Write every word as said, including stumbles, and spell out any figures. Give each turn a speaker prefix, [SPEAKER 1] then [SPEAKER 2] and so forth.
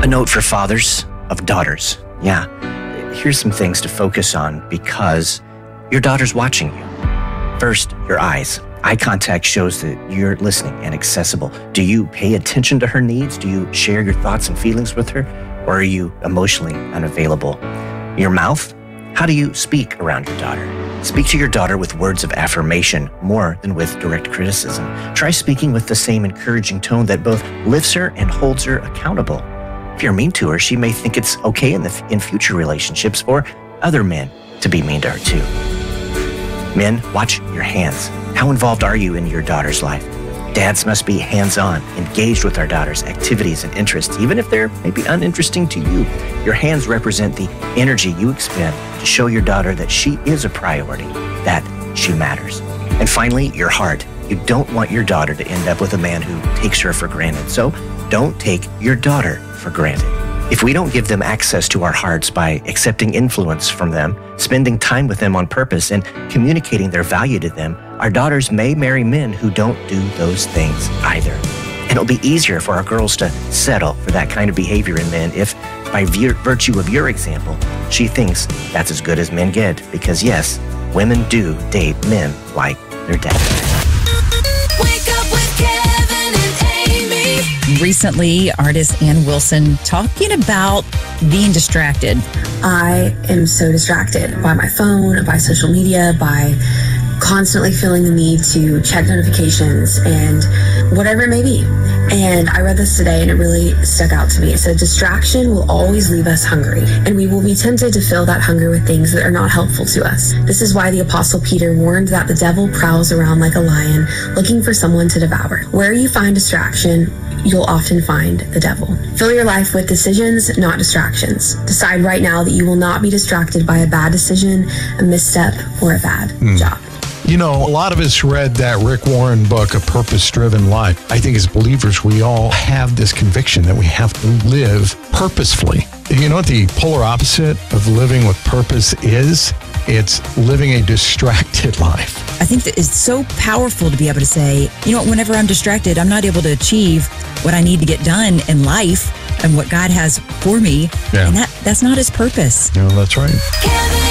[SPEAKER 1] A note for fathers of daughters. Yeah, here's some things to focus on because your daughter's watching you. First, your eyes. Eye contact shows that you're listening and accessible. Do you pay attention to her needs? Do you share your thoughts and feelings with her? Or are you emotionally unavailable? Your mouth? How do you speak around your daughter? Speak to your daughter with words of affirmation more than with direct criticism. Try speaking with the same encouraging tone that both lifts her and holds her accountable. If you're mean to her, she may think it's okay in, the, in future relationships for other men to be mean to her too. Men, watch your hands. How involved are you in your daughter's life? Dads must be hands-on, engaged with our daughter's activities and interests, even if they're maybe uninteresting to you. Your hands represent the energy you expend to show your daughter that she is a priority, that she matters. And finally, your heart. You don't want your daughter to end up with a man who takes her for granted, so don't take your daughter for granted. If we don't give them access to our hearts by accepting influence from them, spending time with them on purpose, and communicating their value to them, our daughters may marry men who don't do those things either. And it'll be easier for our girls to settle for that kind of behavior in men if, by vir- virtue of your example, she thinks that's as good as men get. Because yes, women do date men like their dad.
[SPEAKER 2] Wake up with Kevin and Amy.
[SPEAKER 3] Recently, artist Ann Wilson talking about being distracted.
[SPEAKER 4] I am so distracted by my phone, by social media, by constantly feeling the need to check notifications and whatever it may be. And I read this today and it really stuck out to me. It said, distraction will always leave us hungry, and we will be tempted to fill that hunger with things that are not helpful to us. This is why the Apostle Peter warned that the devil prowls around like a lion looking for someone to devour. Where you find distraction, you'll often find the devil. Fill your life with decisions, not distractions. Decide right now that you will not be distracted by a bad decision, a misstep, or a bad mm. job.
[SPEAKER 5] You know, a lot of us read that Rick Warren book, A Purpose-Driven Life. I think as believers, we all have this conviction that we have to live purposefully. You know what the polar opposite of living with purpose is? It's living a distracted life.
[SPEAKER 3] I think that it's so powerful to be able to say, you know what, whenever I'm distracted, I'm not able to achieve what I need to get done in life and what God has for me.
[SPEAKER 5] Yeah.
[SPEAKER 3] And that, that's not his purpose.
[SPEAKER 5] No, that's right.
[SPEAKER 2] Kevin